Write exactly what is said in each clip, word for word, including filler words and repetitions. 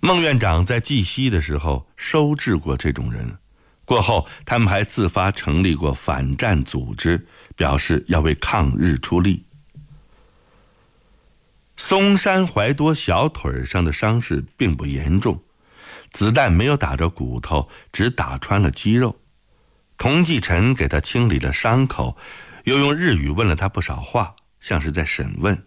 孟院长在绩溪的时候收治过这种人，过后他们还自发成立过反战组织，表示要为抗日出力。松山怀多小腿上的伤势并不严重，子弹没有打着骨头，只打穿了肌肉。童继臣给他清理了伤口，又用日语问了他不少话，像是在审问。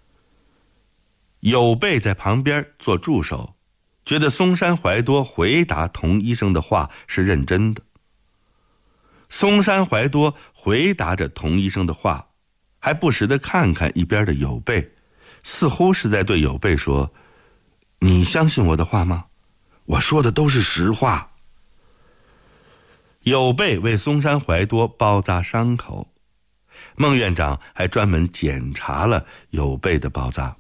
有备在旁边做助手，觉得松山怀多回答童医生的话是认真的。松山怀多回答着童医生的话，还不时地看看一边的有备，似乎是在对有备说：你相信我的话吗？我说的都是实话。有备为松山怀多包扎伤口，孟院长还专门检查了有备的包扎。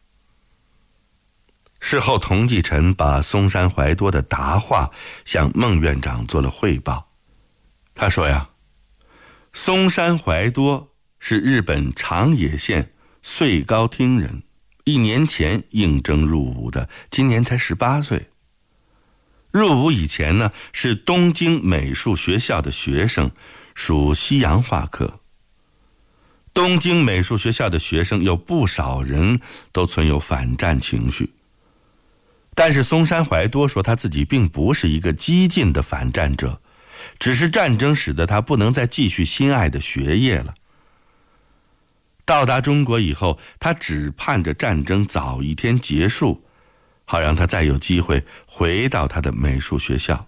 事后童继臣把松山怀多的答话向孟院长做了汇报。他说呀，松山怀多是日本长野县穗高町人，一年前应征入伍的，今年才十八岁。入伍以前呢，是东京美术学校的学生，属西洋画科。东京美术学校的学生有不少人都存有反战情绪，但是松山怀多说他自己并不是一个激进的反战者，只是战争使得他不能再继续心爱的学业了。到达中国以后，他只盼着战争早一天结束，好让他再有机会回到他的美术学校。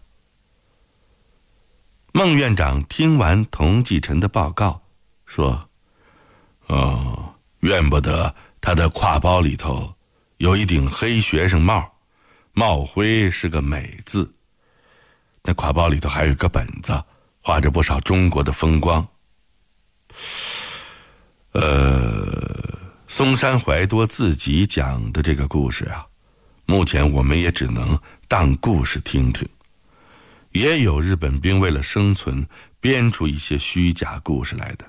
孟院长听完童继臣的报告，说：哦，怨不得他的挎包里头有一顶黑学生帽，帽徽是个美字，那挎包里头还有个本子，画着不少中国的风光。呃，松山怀多自己讲的这个故事啊，目前我们也只能当故事听听。也有日本兵为了生存编出一些虚假故事来的。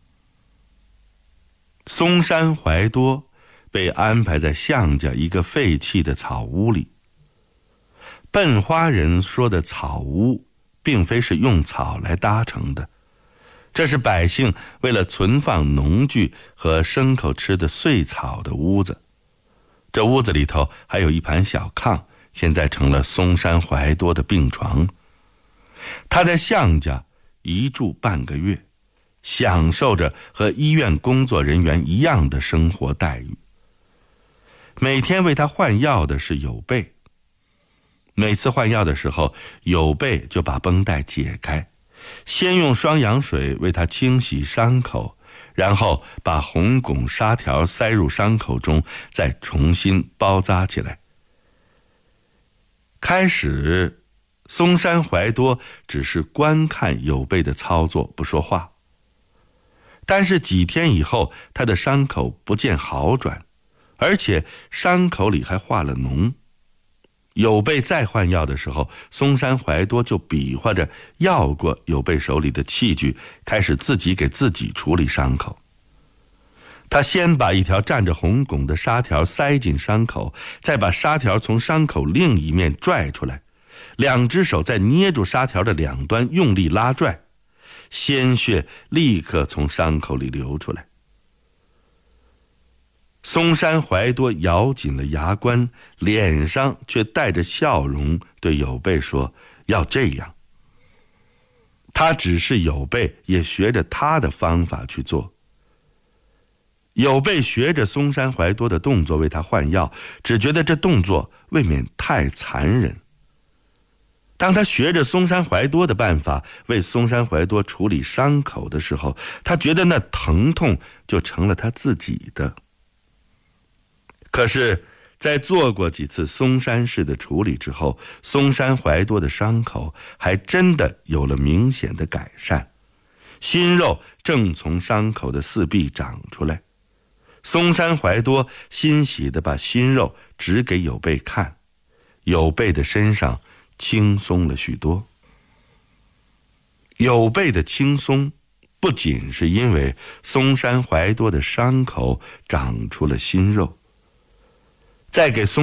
松山怀多被安排在项家一个废弃的草屋里。笨花人说的草屋并非是用草来搭成的，这是百姓为了存放农具和牲口吃的碎草的屋子。这屋子里头还有一盘小炕，现在成了松山怀多的病床。他在项家一住半个月，享受着和医院工作人员一样的生活待遇。每天为他换药的是有备，每次换药的时候，有备就把绷带解开，先用双氧水为他清洗伤口，然后把红汞纱条塞入伤口中，再重新包扎起来。开始松山怀多只是观看有备的操作，不说话。但是几天以后，他的伤口不见好转，而且伤口里还化了脓。有备再换药的时候，松山怀多就比划着要过有备手里的器具，开始自己给自己处理伤口。他先把一条蘸着红汞的纱条塞进伤口，再把纱条从伤口另一面拽出来，两只手再捏住纱条的两端用力拉拽，鲜血立刻从伤口里流出来。松山怀多咬紧了牙关，脸上却带着笑容，对有备说：要这样。他只是有备，也学着他的方法去做。有备学着松山怀多的动作为他换药，只觉得这动作未免太残忍。当他学着松山怀多的办法为松山怀多处理伤口的时候，他觉得那疼痛就成了他自己的。可是在做过几次松山式的处理之后，松山怀多的伤口还真的有了明显的改善，新肉正从伤口的四壁长出来。松山怀多欣喜地把新肉指给有备看，有备的身上轻松了许多。有备的轻松不仅是因为松山怀多的伤口长出了新肉，在给松